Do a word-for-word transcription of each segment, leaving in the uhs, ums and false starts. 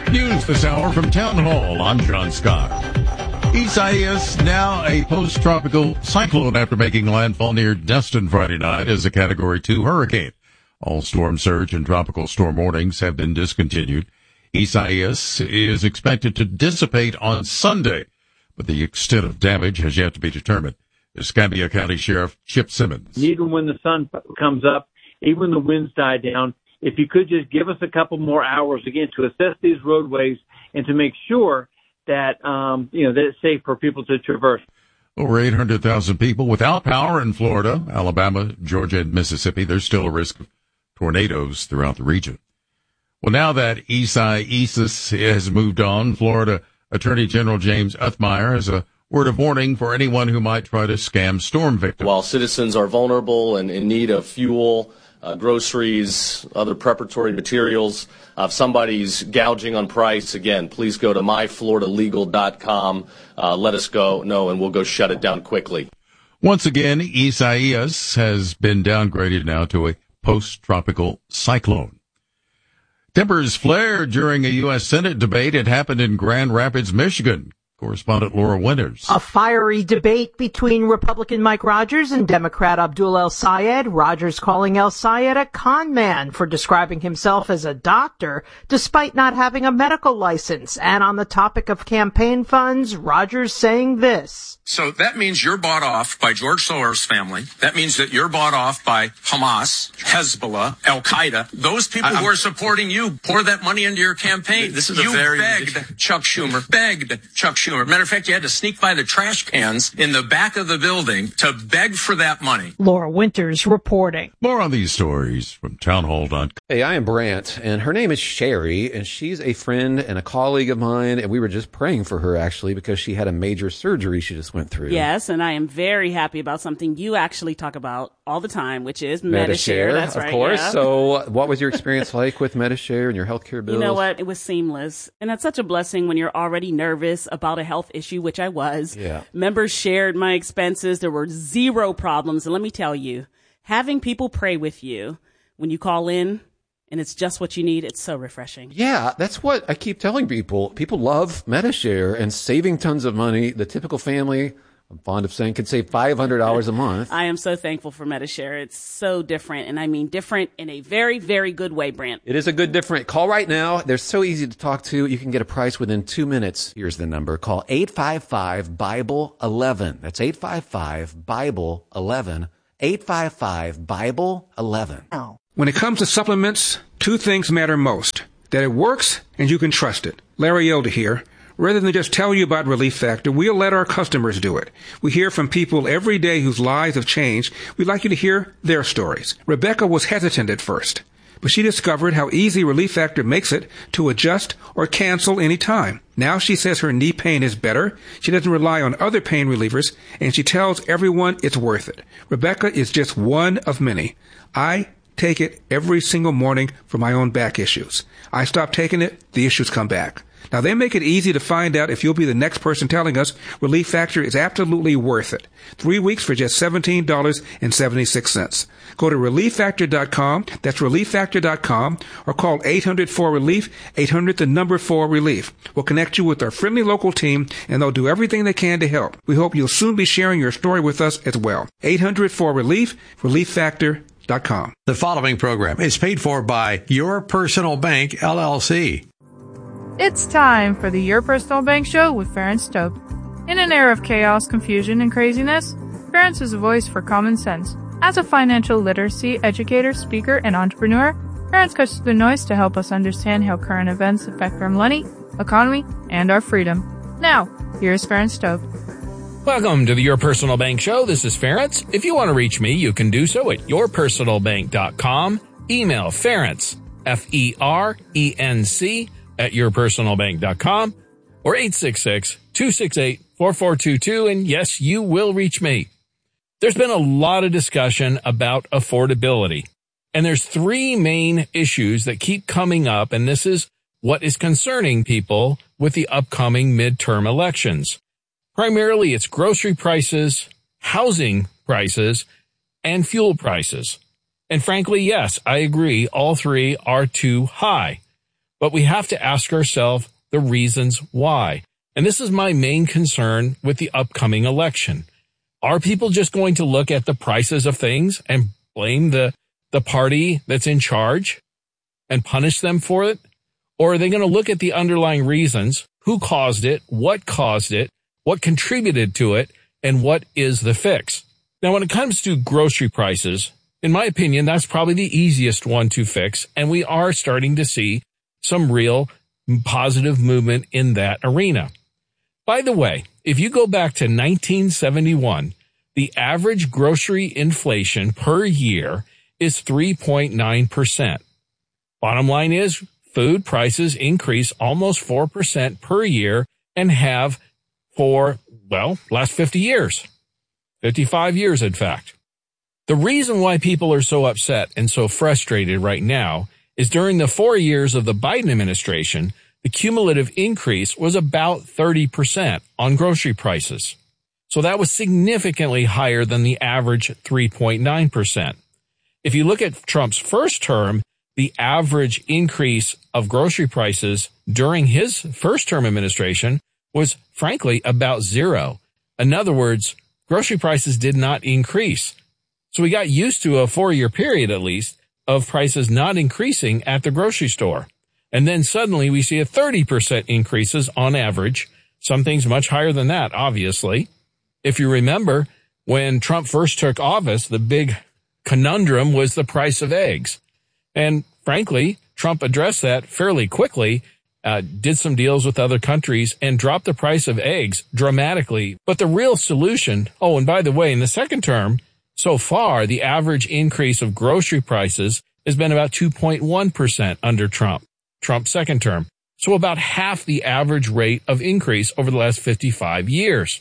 News this hour from Town Hall. I'm John Scott. Isaias, now a post-tropical cyclone after making landfall near Destin Friday night as a Category two hurricane. All storm surge and tropical storm warnings have been discontinued. Isaias is expected to dissipate on Sunday, but the extent of damage has yet to be determined. Escambia County Sheriff Chip Simmons. Even when the sun comes up, even when the winds die down, if you could just give us a couple more hours again to assess these roadways and to make sure that, um, you know, that it's safe for people to traverse. Over eight hundred thousand people without power in Florida, Alabama, Georgia, and Mississippi. There's still a risk of tornadoes throughout the region. Well, now that Isaias has moved on, Florida Attorney General James Othmeyer has a word of warning for anyone who might try to scam storm victims. While citizens are vulnerable and in need of fuel, Uh, groceries, other preparatory materials. Uh, if somebody's gouging on price, again, please go to my florida legal dot com. Uh, let us go know, and we'll go shut it down quickly. Once again, Isaias has been downgraded now to a post-tropical cyclone. Tempers flared during a U S Senate debate. It happened in Grand Rapids, Michigan. Correspondent Laura Winters. A fiery debate between Republican Mike Rogers and Democrat Abdul El-Sayed. Rogers calling El-Sayed a con man for describing himself as a doctor despite not having a medical license. And on the topic of campaign funds, Rogers saying this. So that means you're bought off by George Soros' family. That means that you're bought off by Hamas, Hezbollah, Al-Qaeda. Those people I, who are supporting you pour that money into your campaign. This is you a very begged Chuck Schumer, begged Chuck Schumer. Matter of fact, you had to sneak by the trash cans in the back of the building to beg for that money. Laura Winters reporting. More on these stories from townhall dot com. Hey, I am Brant, and her name is Sherry, and she's a friend and a colleague of mine, and we were just praying for her, actually, because she had a major surgery she just went through. Yes, and I am very happy about something you actually talk about all the time, which is Medi-Share. Medi-Share. That's of right, course. yeah. So what was your experience like with Medi-Share and your healthcare bills? You know what? It was seamless. And that's such a blessing when you're already nervous about a health issue, which I was. Yeah. Members shared my expenses. There were zero problems. And let me tell you, having people pray with you when you call in, and it's just what you need, it's so refreshing. Yeah, that's what I keep telling people. People love Medi-Share and saving tons of money. The typical family, I'm fond of saying, could save five hundred dollars a month. I am so thankful for Medi-Share. It's so different, and I mean different in a very, very good way, Brant. It is a good different. Call right now. They're so easy to talk to. You can get a price within two minutes. Here's the number. Call eight five five, Bible eleven. That's eight five five, Bible eleven. eight five five, Bible eleven. Oh. When it comes to supplements, two things matter most. That it works and you can trust it. Larry Elder here. Rather than just tell you about Relief Factor, we'll let our customers do it. We hear from people every day whose lives have changed. We'd like you to hear their stories. Rebecca was hesitant at first, but she discovered how easy Relief Factor makes it to adjust or cancel any time. Now she says her knee pain is better. She doesn't rely on other pain relievers, and she tells everyone it's worth it. Rebecca is just one of many. I take it every single morning for my own back issues. I stop taking it, the issues come back. Now, they make it easy to find out if you'll be the next person telling us Relief Factor is absolutely worth it. Three weeks for just seventeen dollars and seventy-six cents. Go to relief factor dot com, that's relief factor dot com, or call eight hundred four relief, eight hundred the number four relief. We'll connect you with our friendly local team, and they'll do everything they can to help. We hope you'll soon be sharing your story with us as well. eight hundred four relief, relief factor dot com. The following program is paid for by Your Personal Bank, L L C. It's time for the Your Personal Bank Show with Ferenc Toth. In an era of chaos, confusion, and craziness, Ferenc is a voice for common sense. As a financial literacy educator, speaker, and entrepreneur, Ferenc cuts through the noise to help us understand how current events affect our money, economy, and our freedom. Now, here's Ferenc Toth. Welcome to the Your Personal Bank Show. This is Ferenc. If you want to reach me, you can do so at your personal bank dot com. Email Ferenc, F E R E N C, at your personal bank dot com, or eight six six, two six eight, four four two two, and yes, you will reach me. There's been a lot of discussion about affordability, and there's three main issues that keep coming up, and this is what is concerning people with the upcoming midterm elections. Primarily, it's grocery prices, housing prices, and fuel prices. And frankly, yes, I agree, all three are too high. but we have to ask ourselves the reasons why. And this is my main concern with the upcoming election. Are people just going to look at the prices of things and blame the, the party that's in charge and punish them for it? Or are they going to look at the underlying reasons, who caused it, what caused it, what contributed to it, and what is the fix? Now, when it comes to grocery prices, in my opinion, that's probably the easiest one to fix, and we are starting to see some real positive movement in that arena. By the way, if you go back to nineteen seventy-one, the average grocery inflation per year is three point nine percent. Bottom line is, food prices increase almost four percent per year and have for, well, last fifty years. fifty-five years, in fact. The reason why people are so upset and so frustrated right now is during the four years of the Biden administration, the cumulative increase was about thirty percent on grocery prices. So that was significantly higher than the average three point nine percent. If you look at Trump's first term, the average increase of grocery prices during his first term administration was, frankly, about zero. In other words, grocery prices did not increase. So we got used to a four-year period, at least, of prices not increasing at the grocery store. And then suddenly we see a thirty percent increases on average. Some things much higher than that, obviously. If you remember, when Trump first took office, the big conundrum was the price of eggs. And frankly, Trump addressed that fairly quickly, uh, did some deals with other countries, and dropped the price of eggs dramatically. But the real solution, oh, and by the way, in the second term, so far, the average increase of grocery prices has been about two point one percent under Trump. Trump's second term. So about half the average rate of increase over the last fifty-five years.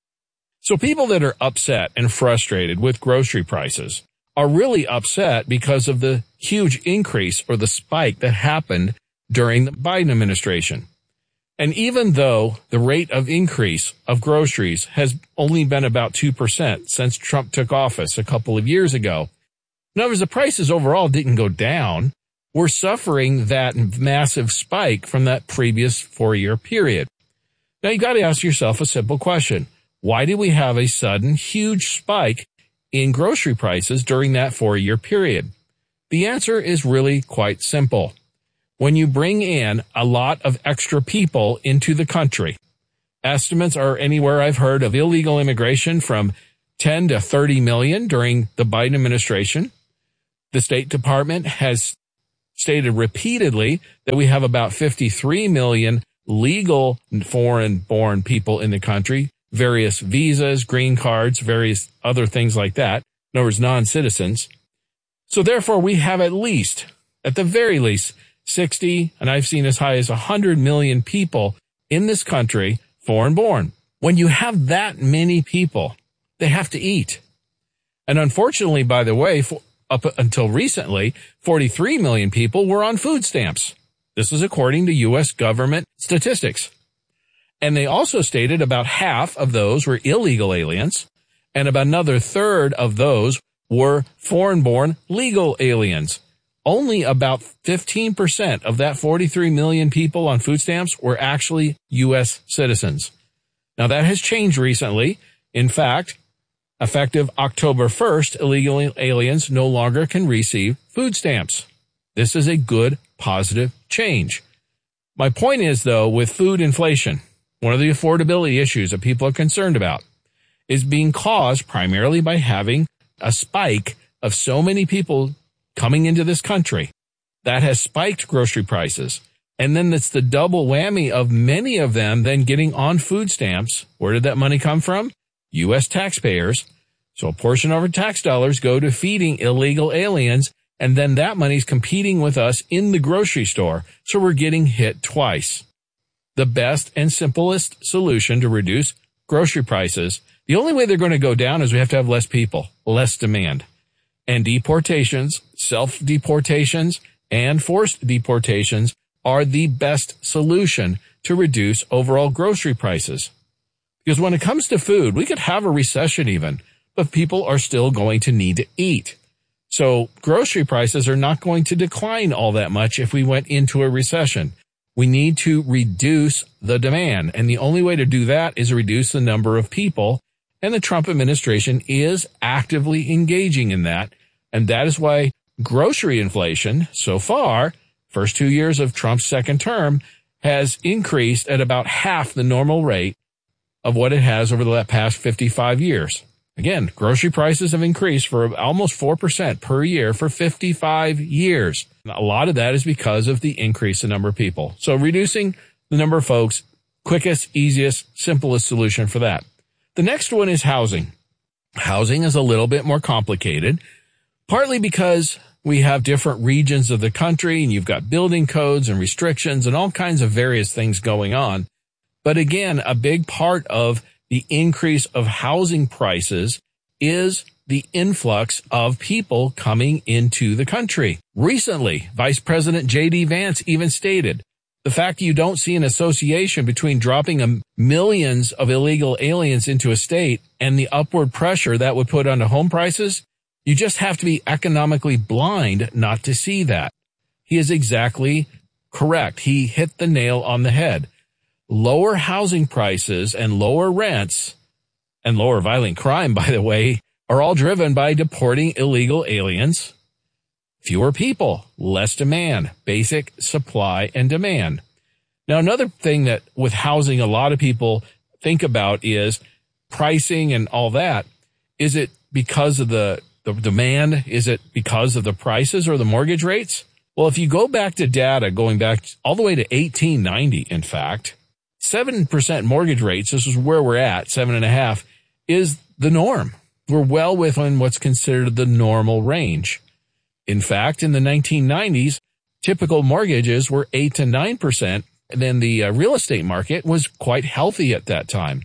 So people that are upset and frustrated with grocery prices are really upset because of the huge increase or the spike that happened during the Biden administration. And even though the rate of increase of groceries has only been about two percent since Trump took office a couple of years ago, in other words, the prices overall didn't go down. We're suffering that massive spike from that previous four-year period. Now, you got to ask yourself a simple question. Why did we have a sudden huge spike in grocery prices during that four-year period? The answer is really quite simple. When you bring in a lot of extra people into the country, estimates are anywhere I've heard of illegal immigration from ten to thirty million during the Biden administration. The State Department has stated repeatedly that we have about fifty-three million legal foreign-born people in the country, various visas, green cards, various other things like that. In other words, non-citizens. So therefore, we have at least, at the very least, sixty, and I've seen as high as one hundred million people in this country, foreign-born. When you have that many people, they have to eat. And unfortunately, by the way, for up until recently, forty-three million people were on food stamps. This is according to U S government statistics. And they also stated about half of those were illegal aliens, and about another third of those were foreign-born legal aliens. Only about fifteen percent of that forty-three million people on food stamps were actually U S citizens. Now, that has changed recently. In fact, effective October first, illegal aliens no longer can receive food stamps. This is a good, positive change. My point is, though, with food inflation, one of the affordability issues that people are concerned about is being caused primarily by having a spike of so many people coming into this country. That has spiked grocery prices. And then it's the double whammy of many of them then getting on food stamps. Where did that money come from? U S taxpayers. So a portion of our tax dollars go to feeding illegal aliens, and then that money's competing with us in the grocery store. So we're getting hit twice. The best and simplest solution to reduce grocery prices, the only way they're going to go down is we have to have less people, less demand. And deportations, self-deportations, and forced deportations are the best solution to reduce overall grocery prices. Because when it comes to food, we could have a recession even, but people are still going to need to eat. So grocery prices are not going to decline all that much if we went into a recession. We need to reduce the demand. And the only way to do that is reduce the number of people. And the Trump administration is actively engaging in that. And that is why grocery inflation so far, first two years of Trump's second term, has increased at about half the normal rate of what it has over the past fifty-five years. Again, grocery prices have increased for almost four percent per year for fifty-five years. A lot of that is because of the increase in number of people. So reducing the number of folks, quickest, easiest, simplest solution for that. The next one is housing. Housing is a little bit more complicated, partly because we have different regions of the country and you've got building codes and restrictions and all kinds of various things going on. But again, a big part of the increase of housing prices is the influx of people coming into the country. Recently, Vice President J D Vance even stated, the fact that you don't see an association between dropping a millions of illegal aliens into a state and the upward pressure that would put onto home prices, you just have to be economically blind not to see that. He is exactly correct. He hit the nail on the head. Lower housing prices and lower rents and lower violent crime, by the way, are all driven by deporting illegal aliens. Fewer people, less demand, basic supply and demand. Now, another thing that with housing a lot of people think about is pricing and all that. Is it because of the, the demand? Is it because of the prices or the mortgage rates? Well, if you go back to data going back all the way to eighteen ninety, in fact, seven percent mortgage rates, this is where we're at, seven and a half, is the norm. We're well within what's considered the normal range. In fact, in the nineteen nineties, typical mortgages were eight to nine percent, and then the uh, real estate market was quite healthy at that time.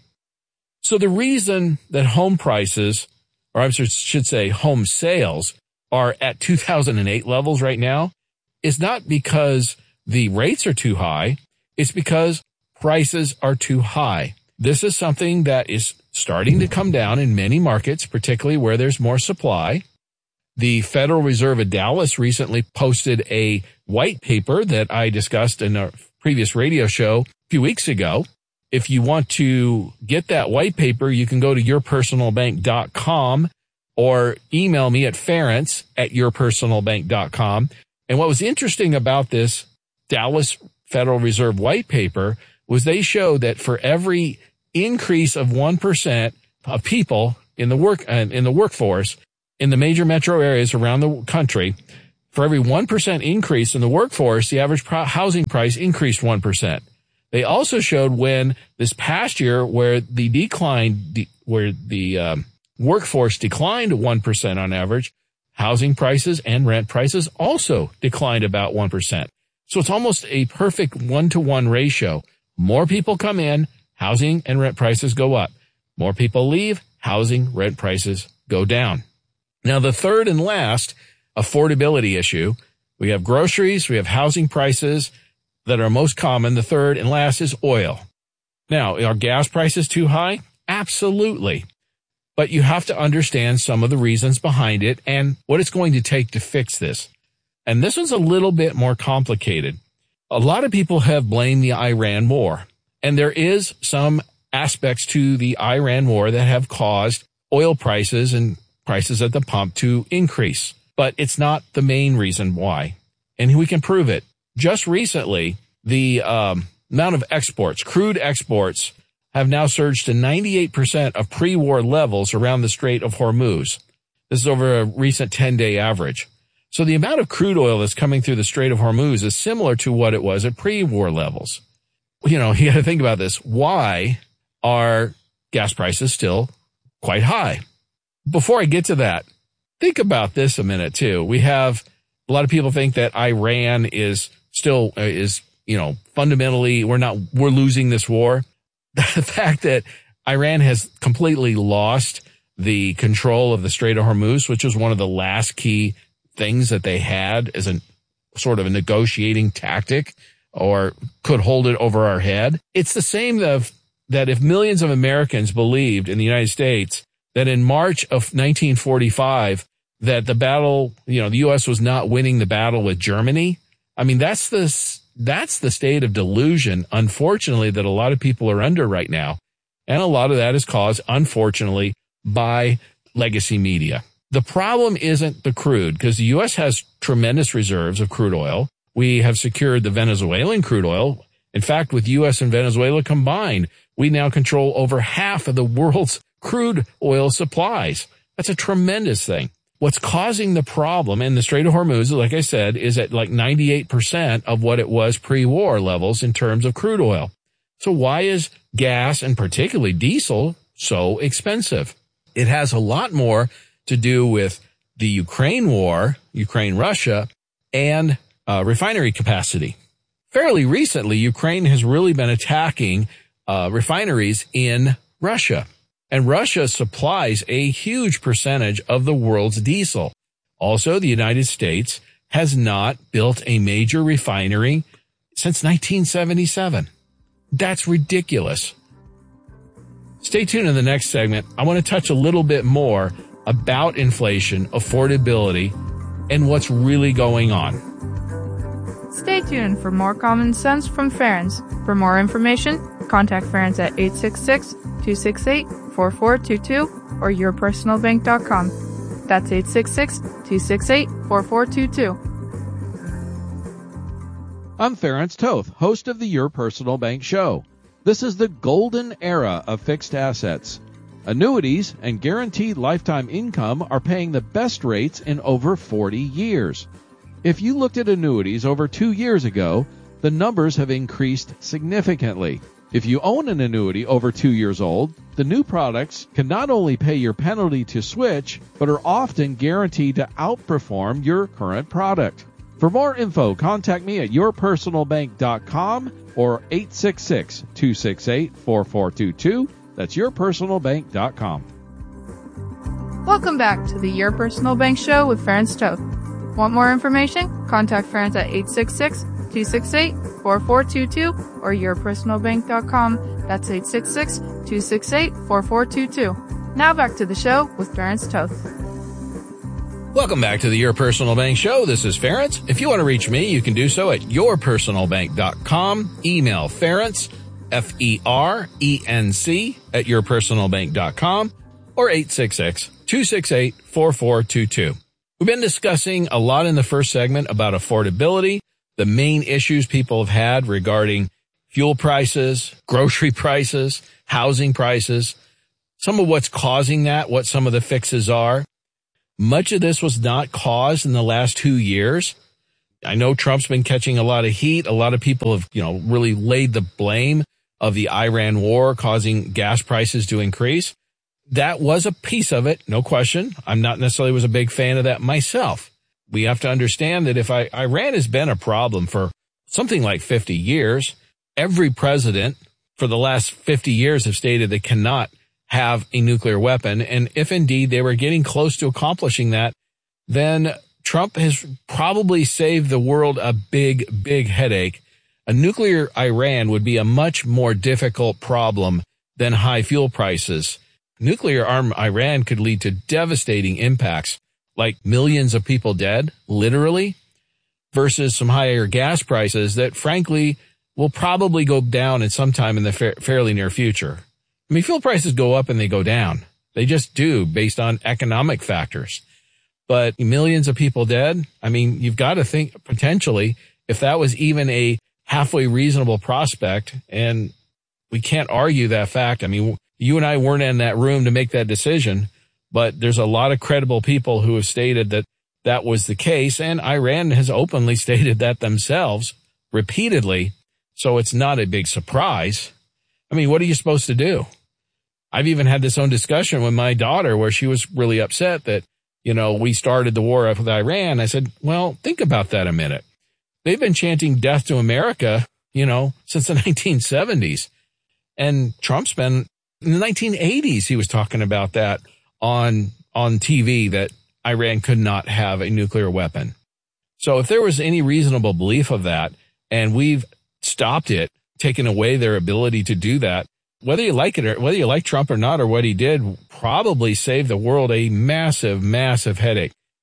So the reason that home prices, or I should say home sales, are at two thousand eight levels right now is not because the rates are too high. It's because prices are too high. This is something that is starting to come down in many markets, particularly where there's more supply. The Federal Reserve of Dallas recently posted a white paper that I discussed in a previous radio show a few weeks ago. If you want to get that white paper, you can go to your personal bank dot com or email me at ference at your personal bank dot com. And what was interesting about this Dallas Federal Reserve white paper was they showed that for every increase of one percent of people in the work uh, in the workforce in the major metro areas around the country, for every one percent increase in the workforce, the average pro- housing price increased one percent. They also showed when this past year where the decline, de- where the um, workforce declined one percent on average, housing prices and rent prices also declined about one percent. So it's almost a perfect one-to-one ratio. More people come in, housing and rent prices go up. More people leave, housing, rent prices go down. Now, the third and last affordability issue, we have groceries, we have housing prices that are most common. The third and last is oil. Now, are gas prices too high? Absolutely. But you have to understand some of the reasons behind it and what it's going to take to fix this. And this one's a little bit more complicated. A lot of people have blamed the Iran war, and there is some aspects to the Iran war that have caused oil prices and prices at the pump to increase. But it's not the main reason why. And we can prove it. Just recently, the um, amount of exports, crude exports, have now surged to ninety-eight percent of pre-war levels around the Strait of Hormuz. This is over a recent ten-day average. So the amount of crude oil that's coming through the Strait of Hormuz is similar to what it was at pre-war levels. You know, you got to think about this. Why are gas prices still quite high? Before I get to that, think about this a minute too. We have a lot of people think that Iran is still uh, is, you know, fundamentally we're not we're losing this war. The fact that Iran has completely lost the control of the Strait of Hormuz, which was one of the last key things that they had as a sort of a negotiating tactic or could hold it over our head. It's the same of that if millions of Americans believed in the United States that in March of nineteen forty-five, that the battle, you know, the U S was not winning the battle with Germany. I mean, that's the, that's the state of delusion, unfortunately, that a lot of people are under right now. And a lot of that is caused, unfortunately, by legacy media. The problem isn't the crude, because the U S has tremendous reserves of crude oil. We have secured the Venezuelan crude oil. In fact, with U S and Venezuela combined, we now control over half of the world's crude oil supplies. That's a tremendous thing. What's causing the problem in the Strait of Hormuz, like I said, is at like ninety-eight percent of what it was pre-war levels in terms of crude oil. So why is gas, and particularly diesel, so expensive? It has a lot more to do with the Ukraine war, Ukraine-Russia, and uh, refinery capacity. Fairly recently, Ukraine has really been attacking uh, refineries in Russia. And Russia supplies a huge percentage of the world's diesel. Also, the United States has not built a major refinery since nineteen seventy-seven. That's ridiculous. Stay tuned in the next segment. I want to touch a little bit more about inflation, affordability, and what's really going on. Stay tuned for more common sense from Ferenc. For more information, contact Ferenc at eight six six, two six eight, four four two two or your personal bank dot com. That's eight six six, two six eight, four four two two. I'm Ferenc Toth, host of the Your Personal Bank Show. This is the golden era of fixed assets. Annuities and guaranteed lifetime income are paying the best rates in over forty years. If you looked at annuities over two years ago, the numbers have increased significantly. If you own an annuity over two years old, the new products can not only pay your penalty to switch, but are often guaranteed to outperform your current product. For more info, contact me at your personal bank dot com or eight six six, two six eight, four four two two. That's your personal bank dot com. Welcome back to the Your Personal Bank Show with Ferenc Toth. Want more information? Contact Ferenc at eight six six, two six eight, four four two two or your personal bank dot com. That's eight six six, two six eight, four four two two. Now back to the show with Ferenc Toth. Welcome back to the Your Personal Bank Show. This is Ferenc. If you want to reach me, you can do so at your personal bank dot com. Email Ferenc, F E R E N C, at your personal bank dot com or eight six six, two six eight, four four two two. We've been discussing a lot in the first segment about affordability, the main issues people have had regarding fuel prices, grocery prices, housing prices, some of what's causing that, what some of the fixes are. Much of this was not caused in the last two years. I know Trump's been catching a lot of heat. A lot of people have, you know, really laid the blame of the Iran war causing gas prices to increase. That was a piece of it, no question. I'm not necessarily was a big fan of that myself. We have to understand that if I, Iran has been a problem for something like fifty years, every president for the last fifty years have stated they cannot have a nuclear weapon. And if indeed they were getting close to accomplishing that, then Trump has probably saved the world a big, big headache. A nuclear Iran would be a much more difficult problem than high fuel prices. Nuclear armed Iran could lead to devastating impacts, like millions of people dead, literally, versus some higher gas prices that, frankly, will probably go down at some time in the fa- fairly near future. I mean, fuel prices go up and they go down. They just do based on economic factors. But millions of people dead, I mean, you've got to think potentially if that was even a halfway reasonable prospect, and we can't argue that fact. I mean, you and I weren't in that room to make that decision, but there's a lot of credible people who have stated that that was the case, and Iran has openly stated that themselves repeatedly, so it's not a big surprise. I mean, what are you supposed to do? I've even had this own discussion with my daughter where she was really upset that, you know, we started the war with Iran. I said, well, think about that a minute. They've been chanting death to America, you know, since the nineteen seventies. And Trump's been, in the nineteen eighties, he was talking about that on, on T V, that Iran could not have a nuclear weapon. So if there was any reasonable belief of that, and we've stopped it, taken away their ability to do that, whether you like it or whether you like Trump or not, or what he did, probably saved the world a massive, massive headache.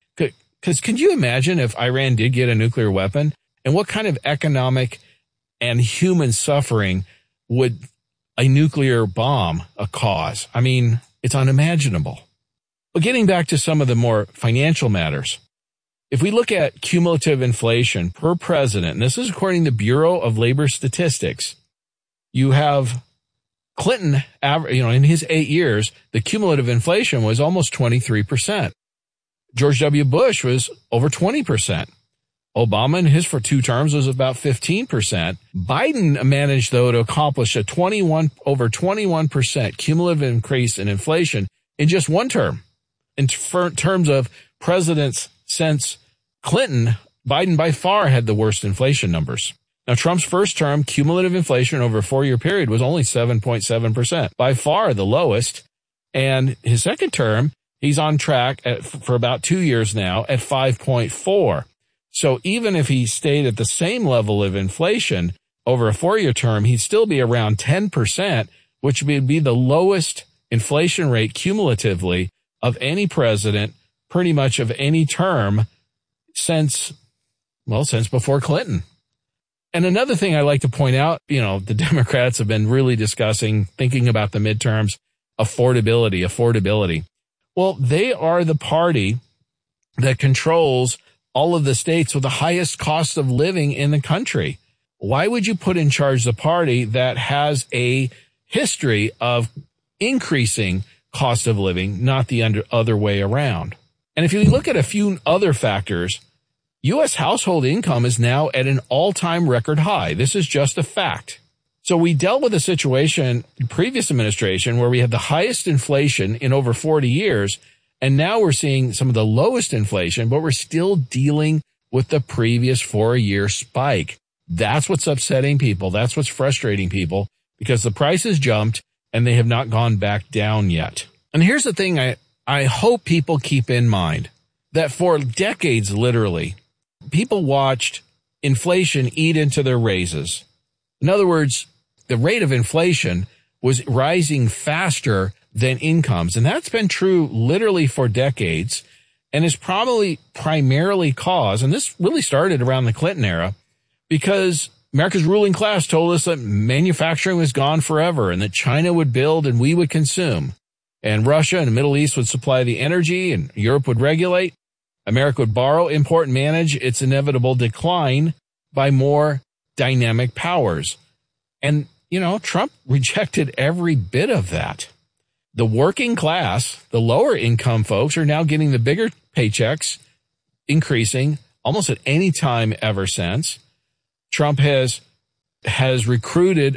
Because can you imagine if Iran did get a nuclear weapon, and what kind of economic and human suffering would a nuclear bomb cause? I mean, it's unimaginable. But getting back to some of the more financial matters, if we look at cumulative inflation per president, and this is according to the Bureau of Labor Statistics, you have Clinton, you know, in his eight years, the cumulative inflation was almost twenty-three percent. George W. Bush was over twenty percent. Obama in his for two terms was about fifteen percent. Biden managed, though, to accomplish a twenty-one, over twenty-one percent cumulative increase in inflation in just one term. In terms of presidents since Clinton, Biden by far had the worst inflation numbers. Now, Trump's first term cumulative inflation over a four-year period was only seven point seven percent, by far the lowest. And his second term, he's on track at, for about two years now at five point four. So even if he stayed at the same level of inflation over a four-year term, he'd still be around ten percent, which would be the lowest inflation rate cumulatively of any president, pretty much of any term since, well, since before Clinton. And another thing I like to point out, you know, the Democrats have been really discussing, thinking about the midterms, affordability, affordability. Well, they are the party that controls all of the states with the highest cost of living in the country. Why would you put in charge the party that has a history of increasing cost of living, not the under, other way around? And if you look at a few other factors, U S household income is now at an all-time record high. This is just a fact. So we dealt with a situation in the previous administration where we had the highest inflation in over forty years, and now we're seeing some of the lowest inflation, but we're still dealing with the previous four-year spike. That's what's upsetting people. That's what's frustrating people, because the prices jumped and they have not gone back down yet. And here's the thing I, I hope people keep in mind, that for decades, literally, people watched inflation eat into their raises. In other words, the rate of inflation was rising faster than incomes. And that's been true literally for decades, and is probably primarily caused, and this really started around the Clinton era, because America's ruling class told us that manufacturing was gone forever and that China would build and we would consume. And Russia and the Middle East would supply the energy and Europe would regulate. America would borrow, import, and manage its inevitable decline by more dynamic powers. And, you know, Trump rejected every bit of that. The working class, the lower income folks, are now getting the bigger paychecks, increasing almost at any time ever since. Trump has has recruited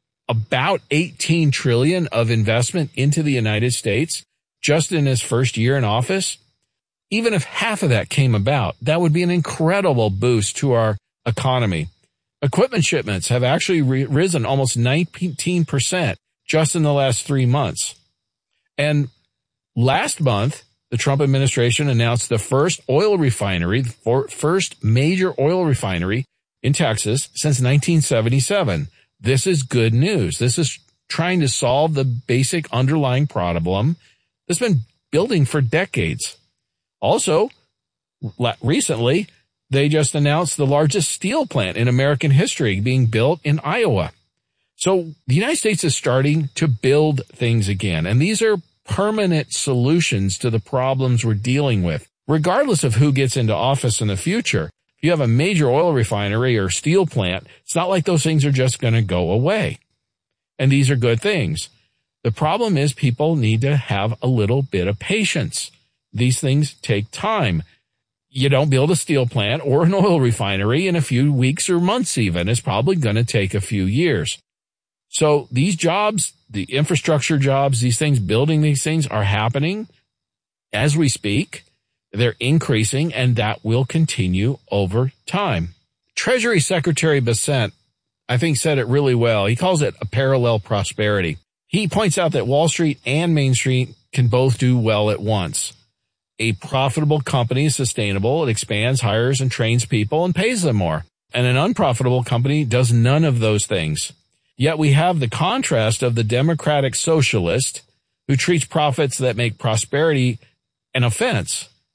about eighteen trillion dollars of investment into the United States just in his first year in office. Even if half of that came about, that would be an incredible boost to our economy. Equipment shipments have actually re- risen almost nineteen percent just in the last three months. And last month, the Trump administration announced the first oil refinery, the first major oil refinery in Texas since nineteen seventy-seven. This is good news. This is trying to solve the basic underlying problem that's been building for decades. Also, recently, they just announced the largest steel plant in American history being built in Iowa. So the United States is starting to build things again, and these are permanent solutions to the problems we're dealing with, regardless of who gets into office in the future. If you have a major oil refinery or steel plant, it's not like those things are just going to go away. And these are good things. The problem is people need to have a little bit of patience. These things take time. You don't build a steel plant or an oil refinery in a few weeks or months even. It's probably going to take a few years. So these jobs, the infrastructure jobs, these things, building these things are happening as we speak. They're increasing, and that will continue over time. Treasury Secretary Bessent, I think, said it really well. He calls it a parallel prosperity. He points out that Wall Street and Main Street can both do well at once. A profitable company is sustainable. It expands, hires, and trains people and pays them more. And an unprofitable company does none of those things. Yet we have the contrast of the democratic socialist who treats profits that make prosperity an offense.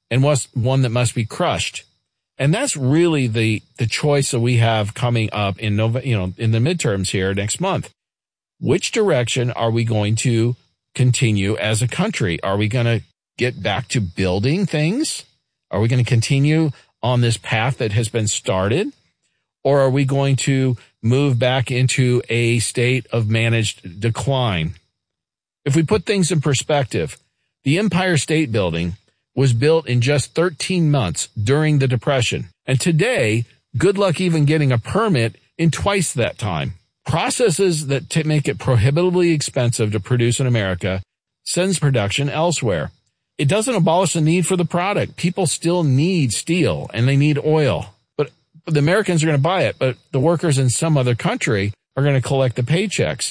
and what's one that must be crushed. And that's really the, the choice that we have coming up in Nov- you know, in the midterms here next month. Which direction are we going to continue as a country? Are we going to get back to building things? Are we going to continue on this path that has been started? Or are we going to move back into a state of managed decline? If we put things in perspective, the Empire State Building was built in just thirteen months during the Depression. And today, good luck even getting a permit in twice that time. Processes that t- make it prohibitively expensive to produce in America sends production elsewhere. It doesn't abolish the need for the product. People still need steel and they need oil. But the Americans are going to buy it, but the workers in some other country are going to collect the paychecks.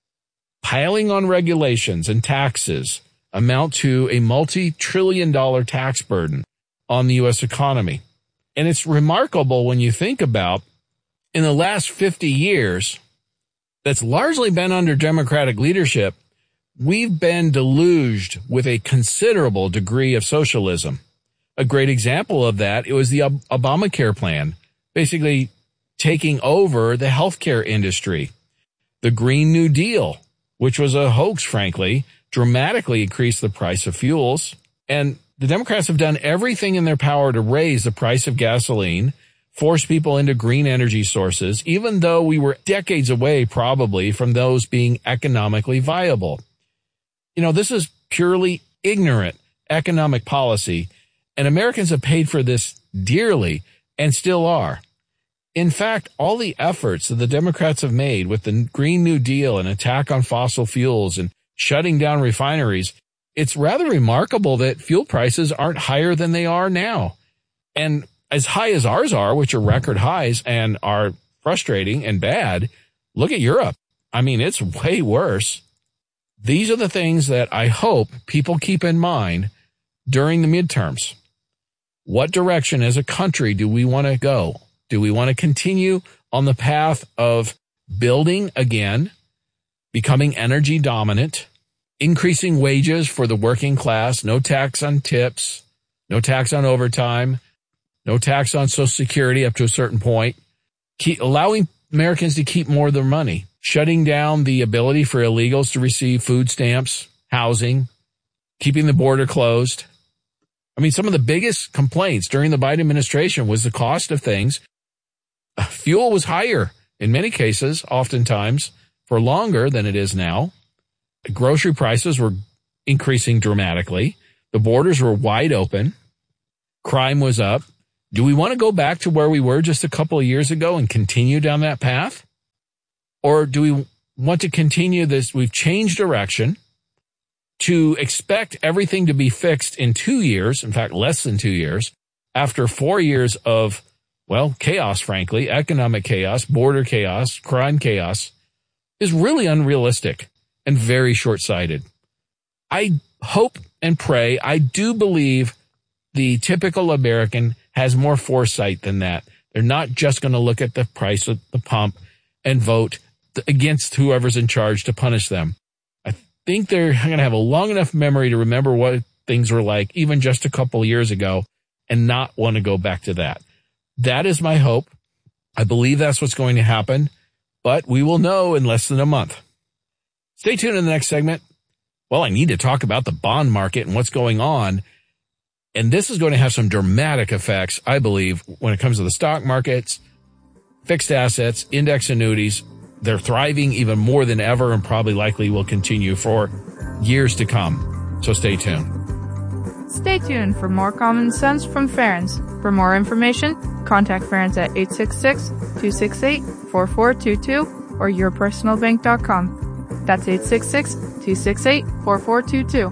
Piling on regulations and taxes amount to a multi-trillion dollar tax burden on the U S economy. And it's remarkable when you think about in the last fifty years, that's largely been under Democratic leadership, we've been deluged with a considerable degree of socialism. A great example of that, it was the Ob- Obamacare plan, basically taking over the healthcare industry. The Green New Deal, which was a hoax, frankly, dramatically increased the price of fuels. And the Democrats have done everything in their power to raise the price of gasoline, force people into green energy sources, even though we were decades away probably from those being economically viable. You know, this is purely ignorant economic policy, and Americans have paid for this dearly and still are. In fact, all the efforts that the Democrats have made with the Green New Deal and attack on fossil fuels and shutting down refineries, it's rather remarkable that fuel prices aren't higher than they are now. And as high as ours are, which are record highs and are frustrating and bad, look at Europe. I mean, it's way worse. These are the things that I hope people keep in mind during the midterms. What direction as a country do we want to go? Do we want to continue on the path of building again, becoming energy dominant, increasing wages for the working class, no tax on tips, no tax on overtime, no tax on Social Security up to a certain point, keep allowing Americans to keep more of their money, shutting down the ability for illegals to receive food stamps, housing, keeping the border closed. I mean, some of the biggest complaints during the Biden administration was the cost of things. Fuel was higher in many cases, oftentimes, for longer than it is now. Grocery prices were increasing dramatically. The borders were wide open. Crime was up. Do we want to go back to where we were just a couple of years ago and continue down that path? Or do we want to continue this? We've changed direction to expect everything to be fixed in two years, in fact, less than two years, after four years of, well, chaos, frankly, economic chaos, border chaos, crime chaos, is really unrealistic and very short-sighted. I hope and pray, I do believe the typical American has more foresight than that. They're not just going to look at the price of the pump and vote against whoever's in charge to punish them. I think they're going to have a long enough memory to remember what things were like even just a couple of years ago and not want to go back to that. That is my hope. I believe that's what's going to happen, but we will know in less than a month. Stay tuned in the next segment. Well, I need to talk about the bond market and what's going on. And this is going to have some dramatic effects, I believe, when it comes to the stock markets, fixed assets, index annuities. They're thriving even more than ever and probably likely will continue for years to come. So stay tuned. Stay tuned for more common sense from Ferenc. For more information, contact Ferenc at eight six six, two six eight, four four two two or your personal bank dot com. That's eight six six, two six eight, four four two two.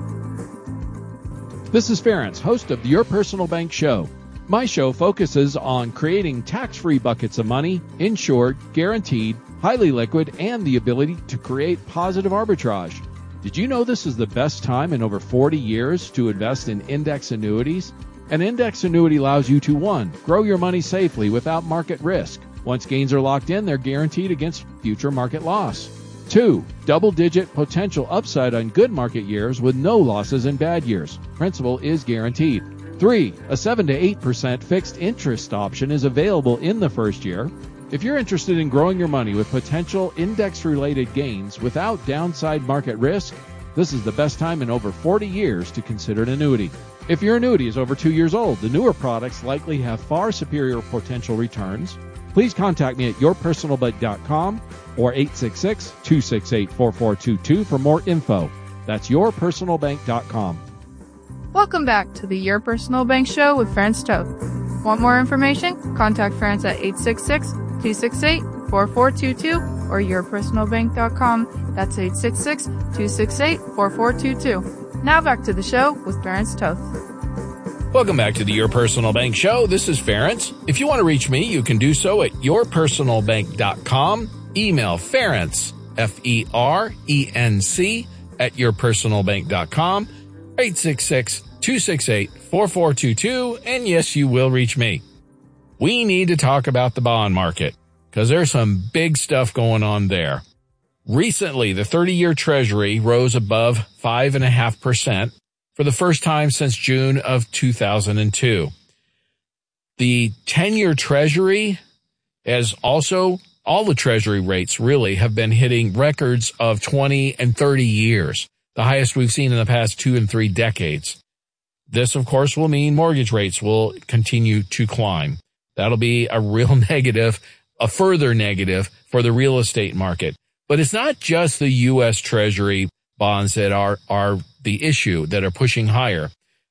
This is Ferenc, host of the Your Personal Bank Show. My show focuses on creating tax-free buckets of money, insured, guaranteed, highly liquid, and the ability to create positive arbitrage. Did you know this is the best time in over forty years to invest in index annuities? An index annuity allows you to, one, grow your money safely without market risk. Once gains are locked in, they're guaranteed against future market loss. Two, double-digit potential upside on good market years with no losses in bad years. Principal is guaranteed. Three, a seven to eight percent fixed interest option is available in the first year. If you're interested in growing your money with potential index-related gains without downside market risk, this is the best time in over forty years to consider an annuity. If your annuity is over two years old, the newer products likely have far superior potential returns. Please contact me at your personal bank dot com or eight six six, two six eight, four four two two for more info. That's your personal bank dot com. Welcome back to the Your Personal Bank Show with Ference Toth. Want more information? Contact Ference at eight six six, two six eight, four four two two or your personal bank dot com. That's eight six six, two six eight, four four two two. Now back to the show with Ference Toth. Welcome back to the Your Personal Bank Show. This is Ference. If you want to reach me, you can do so at your personal bank dot com. Email Ference, F E R E N C, at your personal bank dot com, eight six six, two six eight, four four two two, and yes, you will reach me. We need to talk about the bond market because there's some big stuff going on there. Recently, the thirty-year Treasury rose above five point five percent for the first time since June of two thousand two. The ten-year Treasury has also, all the Treasury rates really have been hitting records of twenty and thirty years, the highest we've seen in the past two and three decades. This, of course, will mean mortgage rates will continue to climb. That'll be a real negative, a further negative for the real estate market. But it's not just the U S Treasury bonds that are, are the issue that are pushing higher.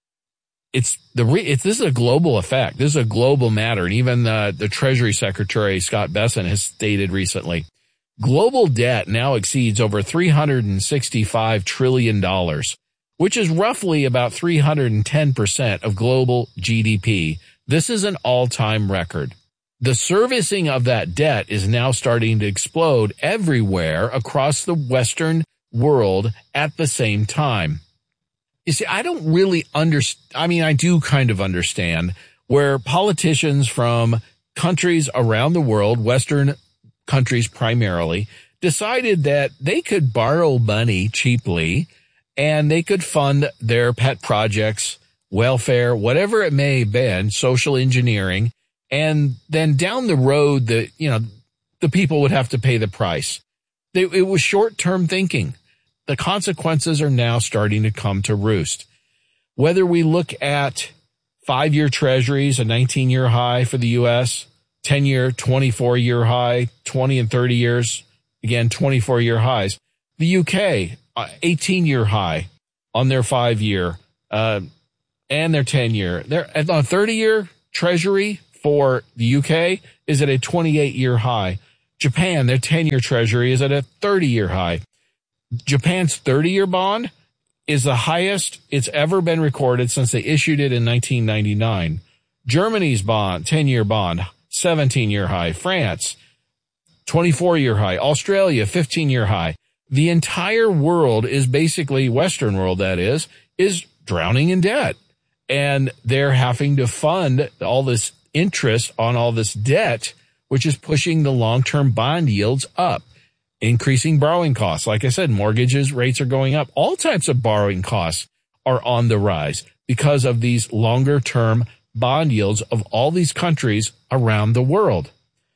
It's the, re, it's, this is a global effect. This is a global matter. And even the, the Treasury Secretary, Scott Bessent, has stated recently, global debt now exceeds over three hundred sixty-five trillion dollars, which is roughly about three hundred ten percent of global G D P. This is an all-time record. The servicing of that debt is now starting to explode everywhere across the Western world at the same time. You see, I don't really understand. I mean, I do kind of understand where politicians from countries around the world, Western countries primarily, decided that they could borrow money cheaply and they could fund their pet projects, welfare, whatever it may have been, social engineering, and then down the road, the, you know, the people would have to pay the price. They, it was short-term thinking. The consequences are now starting to come to roost. Whether we look at five-year treasuries, a nineteen-year high for the U S, ten-year, twenty-four-year high, twenty and thirty years, again, twenty-four-year highs. The U K, eighteen-year high on their five-year, uh, and their ten-year. Their a thirty-year treasury for the U K is at a twenty-eight-year high. Japan, their ten-year treasury is at a thirty-year high. Japan's thirty-year bond is the highest it's ever been recorded since they issued it in nineteen ninety-nine. Germany's bond, ten-year bond, seventeen-year high. France, twenty-four-year high. Australia, fifteen-year high. The entire world is basically, Western world that is, is drowning in debt. And they're having to fund all this interest on all this debt, which is pushing the long-term bond yields up, increasing borrowing costs. Like I said, mortgages rates are going up. All types of borrowing costs are on the rise because of these longer-term bond yields of all these countries around the world.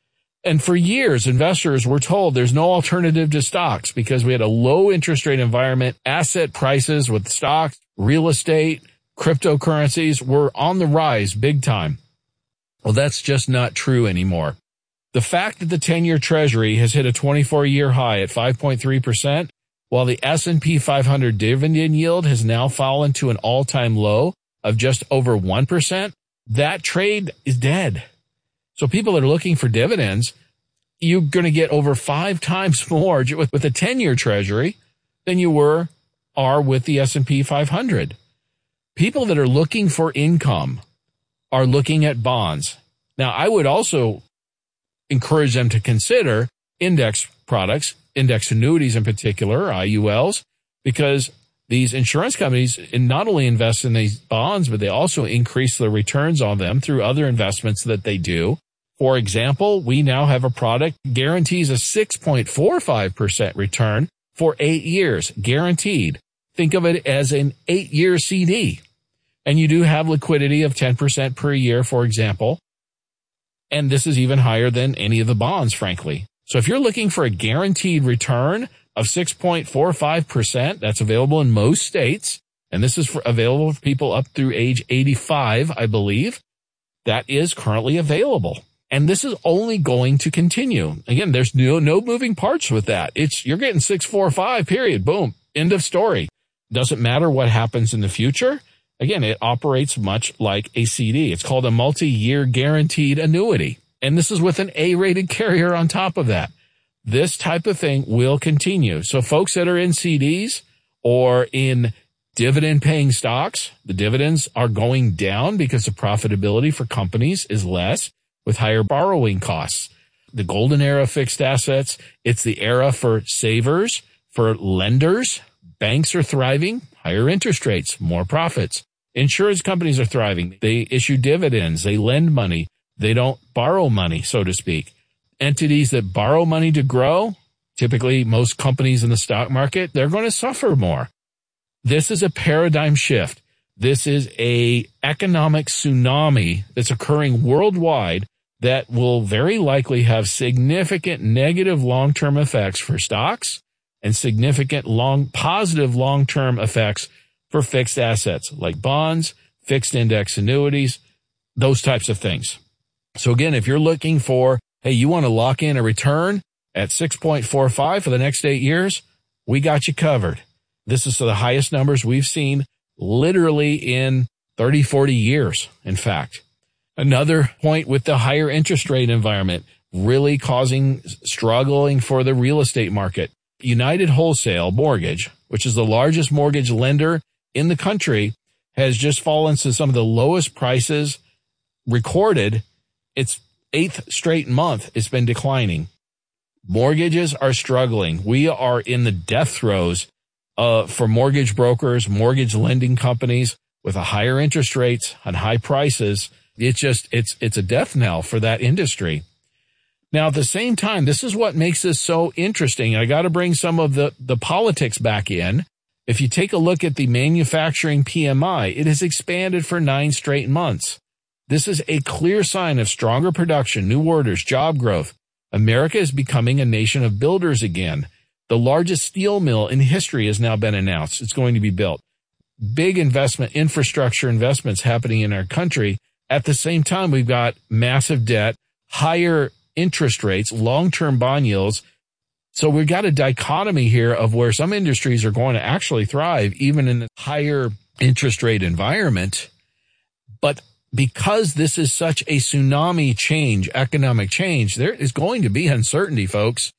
And for years, investors were told there's no alternative to stocks because we had a low interest rate environment. Asset prices with stocks, real estate, cryptocurrencies were on the rise big time. Well, that's just not true anymore. The fact that the ten-year Treasury has hit a twenty-four-year high at five point three percent, while the S and P five hundred dividend yield has now fallen to an all-time low of just over one percent, that trade is dead. So people that are looking for dividends, you're going to get over five times more with, with the ten-year Treasury than you were are with the S and P five hundred. People that are looking for income are looking at bonds. Now, I would also encourage them to consider index products, index annuities in particular, I U Ls, because these insurance companies not only invest in these bonds, but they also increase the returns on them through other investments that they do. For example, we now have a product guarantees a six point four five percent return for eight years, guaranteed. Think of it as an eight-year C D. And you do have liquidity of ten percent per year, for example. And this is even higher than any of the bonds, frankly. So if you're looking for a guaranteed return of six point four five percent, that's available in most states. And this is for, available for people up through age eighty-five, I believe. That is currently available. And this is only going to continue. Again, there's no, no moving parts with that. It's, you're getting six four five, period. Boom. End of story. Doesn't matter what happens in the future. Again, it operates much like a C D. It's called a multi-year guaranteed annuity. And this is with an A-rated carrier on top of that. This type of thing will continue. So folks that are in C Ds or in dividend-paying stocks, the dividends are going down because the profitability for companies is less with higher borrowing costs. The golden era of fixed assets, it's the era for savers, for lenders. Banks are thriving, higher interest rates, more profits. Insurance companies are thriving. They issue dividends. They lend money. They don't borrow money, so to speak. Entities that borrow money to grow, typically most companies in the stock market, they're going to suffer more. This is a paradigm shift. This is a economic tsunami that's occurring worldwide that will very likely have significant negative long-term effects for stocks and significant long positive long-term effects for fixed assets like bonds, fixed index annuities, those types of things. So again, if you're looking for, hey, you want to lock in a return at six point four five for the next eight years, we got you covered. This is the highest numbers we've seen literally in thirty, forty years, in fact. Another point with the higher interest rate environment really causing struggling for the real estate market. United Wholesale Mortgage, which is the largest mortgage lender in the country, has just fallen to some of the lowest prices recorded. Its eighth straight month it's been declining. Mortgages are struggling. We are in the death throes uh, for mortgage brokers, mortgage lending companies with a higher interest rates and high prices. It's just, it's, it's a death knell for that industry. Now, at the same time, this is what makes this so interesting. I got to bring some of the, the politics back in. If you take a look at the manufacturing P M I, it has expanded for nine straight months. This is a clear sign of stronger production, new orders, job growth. America is becoming a nation of builders again. The largest steel mill in history has now been announced. It's going to be built. Big investment, infrastructure investments happening in our country. At the same time, we've got massive debt, higher interest rates, long-term bond yields. So we've got a dichotomy here of where some industries are going to actually thrive even in a higher interest rate environment. But because this is such a tsunami change, economic change, there is going to be uncertainty, folks.